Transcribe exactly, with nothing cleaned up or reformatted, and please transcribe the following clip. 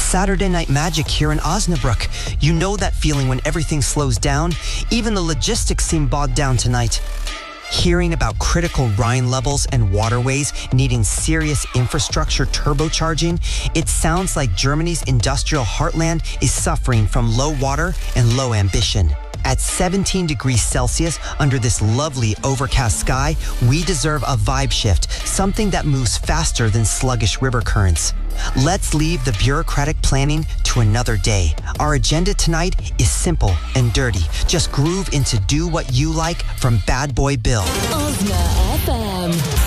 Saturday Night Magic here in Osnabrück. You know that feeling when everything slows down? Even the logistics seem bogged down tonight. Hearing about critical Rhine levels and waterways needing serious infrastructure turbocharging, it sounds like Germany's industrial heartland is suffering from low water and low ambition. At seventeen degrees Celsius, under this lovely overcast sky, we deserve a vibe shift, something that moves faster than sluggish river currents. Let's leave the bureaucratic planning to another day. Our agenda tonight is simple and dirty. Just groove into Do What You Like from Bad Boy Bill. Osna F M.